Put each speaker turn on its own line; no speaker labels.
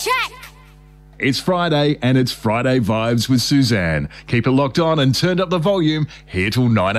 check.
It's Friday, and it's Friday Vibes with Suzanne. Keep it locked on and turned up the volume here till 9 a.m.